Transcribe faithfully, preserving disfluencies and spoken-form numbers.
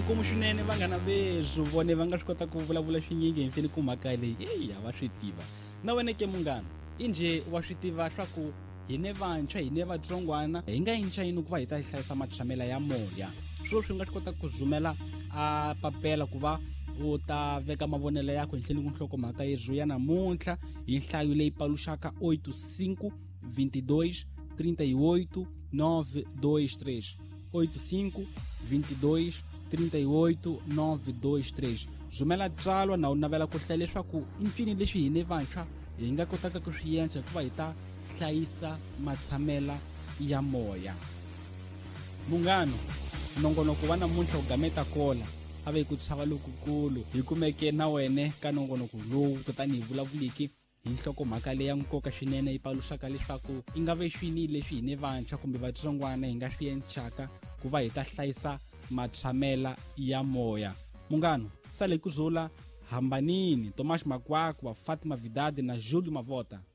inkomu swinene vanghana vezu vone va nga swi kota ku vulavula swinyingi henhleni ku mhaka leyi eya va swi tiva na wena ke munghana i njhe wa swi tiva swa ku hine vantshwa hine vatsongwana hi nga yintsha yini ku va hi ta hlayisa matshamela ya moya swilo swi nga swi kota ku zumela a papela ku va u ta veka mavonelo yakho henhleni ku nhlokomhaka yezu ya namuntlha hi nhlayo leyi paluxaka oito cinco vinte e dois trinta e oito nove dois três oito cinco vinte e dois trinta e oito nove dois três zumela tsalwa na u navela ku hlaya leswaku i ncini leswi hine vantshwa hi nga kotaka ku swi endla ku va hi ta hlayisa matshamela ya moya. Munghano nongonoko wa namuntlha u gameta kola a ve ku tshava lokukulu hi kumeke na wene ka nongonoko lowu kutani hi vulavuliki hi nhlokomhaka leyi ya nkoka swinene yi paluxaka leswaku i nga ve swini leswi hine vantshwa kumbe vatsongwana hi nga swi endlaka ku va hi ta hlayisa matshamela ya moya. Munghano sale ku zula hambanini Tomas Makwaku wa Fatima Vidade na Júlio Mavota.